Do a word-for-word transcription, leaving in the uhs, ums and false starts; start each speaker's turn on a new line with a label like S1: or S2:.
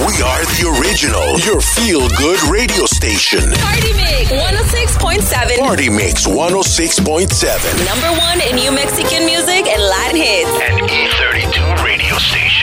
S1: We are the original, your feel-good radio station.
S2: Party Mix one oh six point seven.
S1: Party Mix one oh six point seven.
S2: Number one in New Mexico